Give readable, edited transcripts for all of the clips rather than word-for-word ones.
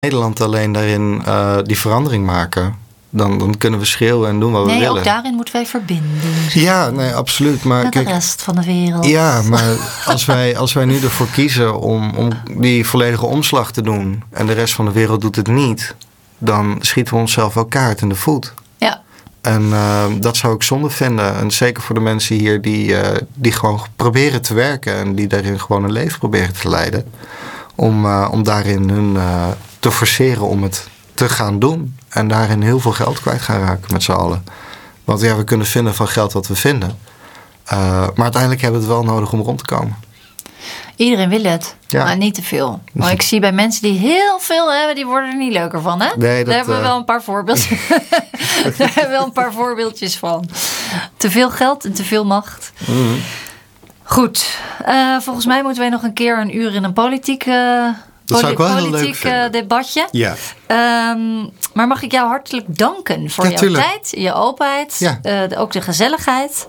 Nederland alleen daarin die verandering maken, dan kunnen we schreeuwen en doen wat we willen. Nee, ook daarin moeten wij verbinden. Ja, nee, absoluut. Maar met kijk, de rest van de wereld. Ja, maar als wij nu ervoor kiezen om die volledige omslag te doen en de rest van de wereld doet het niet, dan schieten we onszelf wel kaart in de voet. Ja. En dat zou ik zonde vinden. En zeker voor de mensen hier die gewoon proberen te werken en die daarin gewoon een leven proberen te leiden. Om daarin hun te forceren om het te gaan doen. En daarin heel veel geld kwijt gaan raken met z'n allen. Want ja, we kunnen vinden van geld wat we vinden. Maar uiteindelijk hebben we het wel nodig om rond te komen. Iedereen wil het, maar niet te veel. Maar ik zie bij mensen die heel veel hebben, die worden er niet leuker van, hè? Nee, daar hebben we wel een paar voorbeeldjes. Daar hebben we wel een paar voorbeeldjes van. Te veel geld en te veel macht. Mm-hmm. Goed, volgens mij moeten wij nog een keer een uur in een politiek debatje. Ja. Maar mag ik jou hartelijk danken voor jouw tijd, je openheid, ook de gezelligheid.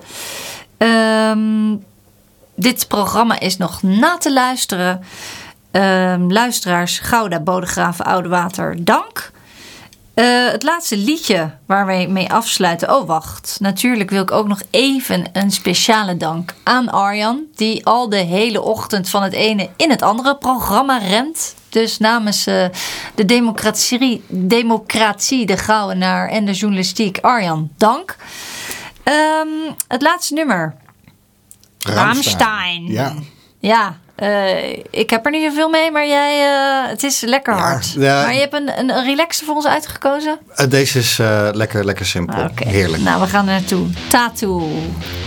Dit programma is nog na te luisteren. Luisteraars, Gouda, Bodegraven, Oudewater, dank. Het laatste liedje waar wij mee afsluiten. Oh, wacht. Natuurlijk wil ik ook nog even een speciale dank aan Arjan, die al de hele ochtend van het ene in het andere programma rent. Dus namens de democratie, de Gouwenaar en de journalistiek, Arjan, dank. Het laatste nummer. Rammstein. Ja. Ik heb er niet zoveel mee, maar jij, het is lekker hard. Ja. Maar je hebt een relaxte voor ons uitgekozen? Deze is lekker simpel. Okay. Heerlijk. Nou, we gaan er naartoe. Tattoo.